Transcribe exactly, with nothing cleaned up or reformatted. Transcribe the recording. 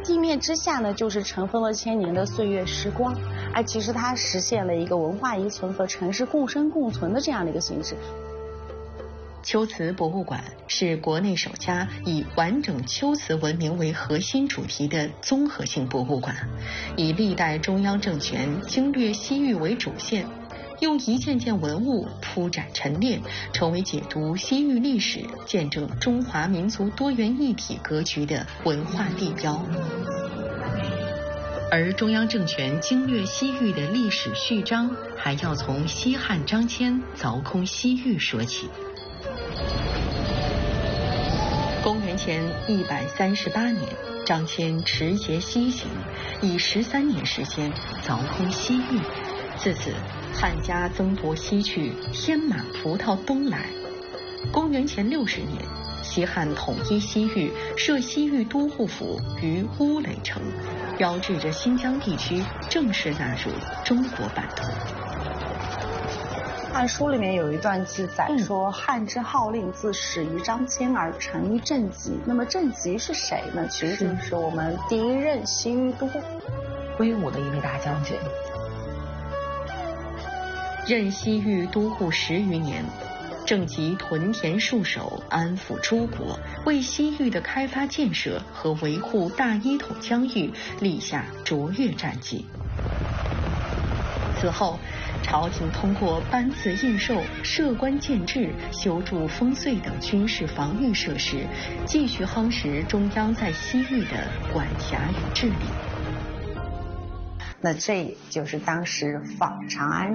地面之下呢，就是尘封了千年的岁月时光，而其实它实现了一个文化遗存和城市共生共存的这样的一个形式。 秋瓷博物馆是国内首家以完整秋瓷文明为核心主题的综合性博物馆，以历代中央政权经略西域为主线，用一件件文物铺展陈列，成为解读西域历史、见证中华民族多元一体格局的文化地标。而中央政权经略西域的历史序章，还要从西汉张骞凿空西域说起。公元前一百三十八年，张骞持节西行，以十三年时间凿空西域。自此，汉家增伯西去，天马葡萄东来。公元前六十年，西汉统一西域，设西域都护府于乌垒城，标志着新疆地区正式纳入中国版图。 汉书里面有一段记载说，汉之号令自始于张骞而成于郑吉。那么郑吉是谁呢？其实就是我们第一任西域都威武的一位大将军。 任西域都护十余年，郑吉屯田戍守，安抚诸国，为西域的开发建设和维护大一统疆域立下卓越战绩。此后，朝廷通过颁赐印绶、设官建制、修筑烽燧等军事防御设施，继续夯实中央在西域的管辖与治理。 那这就是当时仿长安